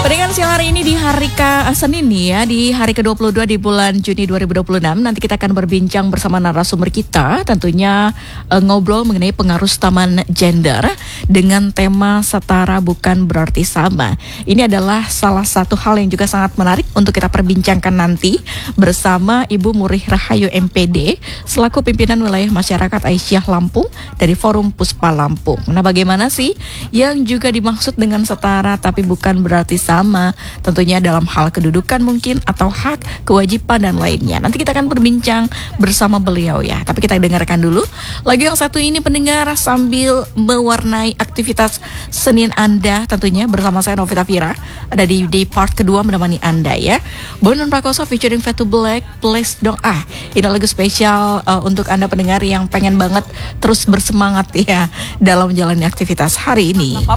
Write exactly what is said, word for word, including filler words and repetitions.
Pendengar siang hari ini di hari ke Senin nih ya, di hari ke dua puluh dua di bulan Juni dua ribu dua puluh enam. Nanti kita akan berbincang bersama narasumber kita, tentunya uh, ngobrol mengenai pengaruh setaman gender dengan tema setara bukan berarti sama. Ini adalah salah satu hal yang juga sangat menarik untuk kita perbincangkan nanti bersama Ibu Murih Rahayu M P D selaku pimpinan wilayah masyarakat Aisyah Lampung dari Forum Puspa Lampung. Nah, bagaimana sih yang juga dimaksud dengan setara tapi bukan berarti sama? Sama, tentunya dalam hal kedudukan mungkin atau hak, kewajiban dan lainnya. Nanti kita akan berbincang bersama beliau ya. Tapi kita dengarkan dulu lagu yang satu ini pendengar sambil mewarnai aktivitas Senin Anda tentunya bersama saya Novita Vira. Ada di, di part kedua menemani Anda ya. Bondan Prakoso featuring Fade to Black, Please Dong Ah. Ini lagu spesial uh, untuk Anda pendengar yang pengen banget terus bersemangat ya dalam menjalani aktivitas hari ini.